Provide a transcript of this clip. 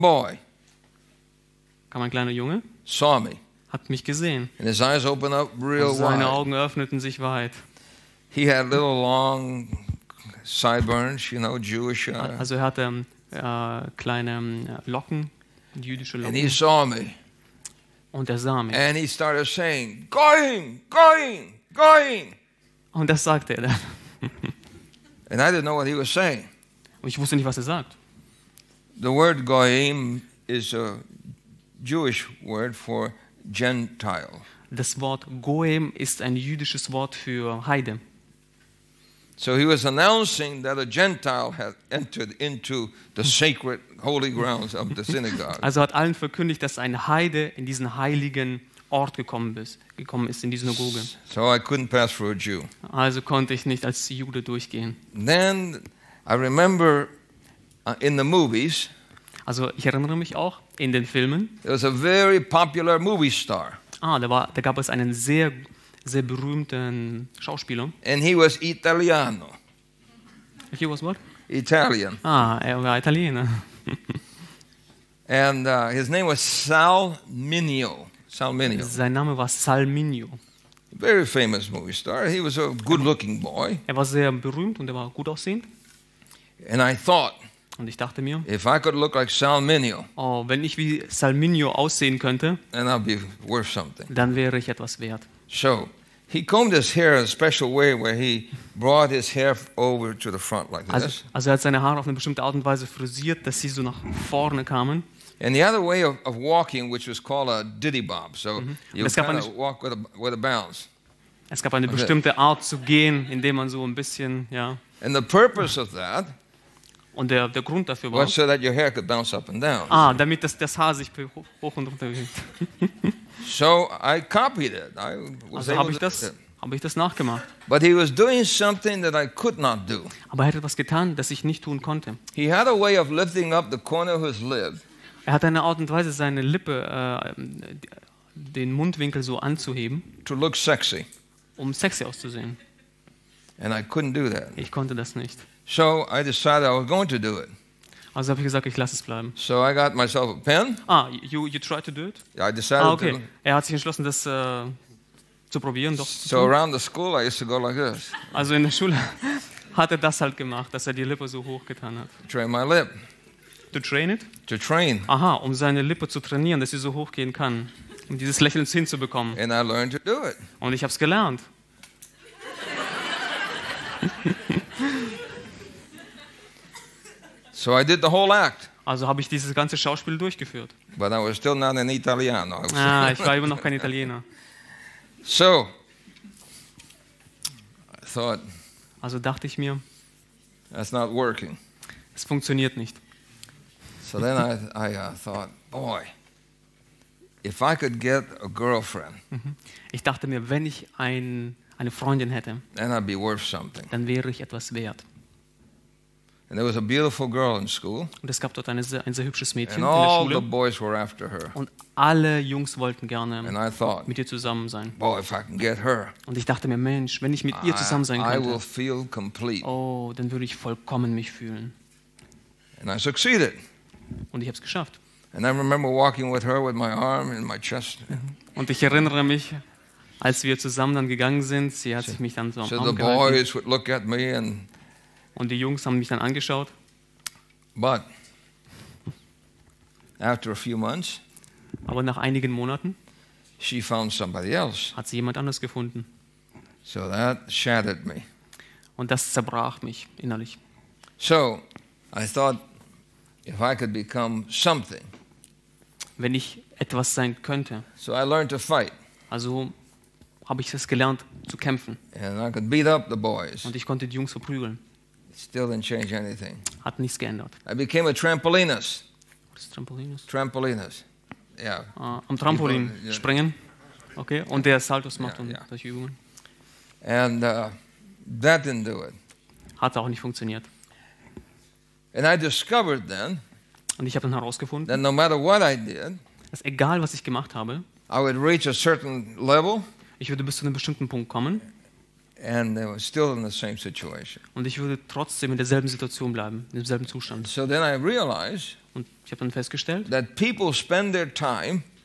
boy kam ein kleiner Junge, saw me, hat mich gesehen. and his eyes opened up real Und seine wide. Augen öffneten sich weit. He had little long sideburns, Jewish. Also er hatte kleine Locken, jüdische And he Locken. saw me, Und er sah mich. and he started saying, "Going, going, going." Und das sagte er dann. And I didn't know what he was saying. Und ich wusste nicht, was er sagt. The word goyim is a Jewish word for Gentile. Das Wort Goem ist ein jüdisches Wort für Heide. So he was announcing that a Gentile had entered into the sacred holy grounds of the synagogue. Also hat allen verkündigt, dass ein Heide in diesen heiligen Ort gekommen ist in die Synagoge. So I couldn't pass for a Jew. Also konnte ich nicht als Jude durchgehen. Then I remember in the movies, Also ich erinnere mich auch in den Filmen. there was a very popular movie star, Da gab es einen sehr, sehr berühmten Schauspieler. and he was Italiano, He was what? Italian. Er war Italiener. And his name was Sal Mineo. Sal Mineo. Sein Name war Salminio. Very famous movie star. He was a good-looking boy. Er war sehr berühmt und er war gut aussehend. And I thought, Und ich dachte mir, if I could look like Sal Mineo, wenn ich wie Salminio aussehen könnte, then I'd be worth something. dann wäre ich etwas wert. So he combed his hair in a special way where he brought his hair over to the front like this. Also er hat seine Haare auf eine bestimmte Art und Weise frisiert, dass sie so nach vorne kamen. And the other way of walking, which was called a diddy bob. So you Es gab kind of eine- walk with a bounce. Es gab eine bestimmte Art zu gehen, indem man so ein bisschen, ja. And the purpose of that Und der Grund dafür war, was so that your hair could bounce up and down. damit das Haar sich hoch und runter bewegt. So I copied it. I was Also able habe to ich do it. das nachgemacht. But he was doing something that I could not do. Aber er hat etwas getan, das ich nicht tun konnte. He had a way of lifting up the corner of his lip Er hat eine Art und Weise, seine Lippe, den Mundwinkel so anzuheben, to look sexy. um sexy auszusehen. And I couldn't do that. Ich konnte das nicht. So I decided I was going to do it. Also habe ich gesagt, ich lasse es bleiben. So I got myself a pen. You tried to do it? I decided Okay. to. Er hat sich entschlossen, das zu probieren, doch zu So tun. around the school, I used to go like this, Also in der Schule hat er das halt gemacht, dass er die Lippe so hoch getan hat. train my lip, To train it? to train. Aha, um seine Lippe zu trainieren, dass sie so hoch gehen kann. Um dieses Lächeln hinzubekommen. And I learned to do it. Und ich habe es gelernt. So I did the whole act, Also habe ich dieses ganze Schauspiel durchgeführt. but I was still not an Italiano. Ich war immer noch kein Italiener. So I thought, Also dachte ich mir, that's not working. es funktioniert nicht. So then I thought, boy, if I could get a girlfriend, Ich dachte mir, wenn ich eine Freundin hätte, then I'd be worth something. dann wäre ich etwas wert. And there was a beautiful girl in school, Und es gab dort ein sehr hübsches Mädchen and in der all the Schule. boys were after her. Und alle Jungs wollten And gerne I thought, mit ihr zusammen sein. boy, if I can get her, Und ich dachte mir, Mensch, wenn ich mit ihr zusammen sein I will könnte, feel complete. dann würde ich vollkommen mich fühlen. And I succeeded. Und ich habe es geschafft. And I remember walking with her with my arm in my chest. Und ich erinnere mich, als wir zusammen dann gegangen sind, sie hat sich mich dann so am So the Arm gehalten. boys would look at me, and Und die Jungs haben mich dann angeschaut. but after a few months, Aber nach einigen Monaten she found somebody else. hat sie jemand anderes gefunden. So that shattered me. Und das zerbrach mich innerlich. So I thought, if I could become something. Wenn ich etwas sein könnte, So I learned to fight, also habe ich es gelernt zu kämpfen. and I could beat up the boys. Und ich konnte die Jungs verprügeln. It still didn't change anything. Hat nichts geändert. I became a trampolinist. Was ist Trampolinist? Trampolinist. Yeah. Am Trampolin Ja. springen. Okay. Und der Saltos macht Ja, und ja. solche Übungen. And that didn't do it. Hat auch nicht funktioniert. And I discovered then Und ich habe dann herausgefunden, that no matter what I did, dass egal was ich gemacht habe, I would reach a certain level, ich würde bis zu einem bestimmten Punkt kommen and they were still in the same situation. Und ich würde trotzdem in derselben Situation bleiben, in demselben Zustand. So then I realized Und ich habe dann festgestellt, that people spend their time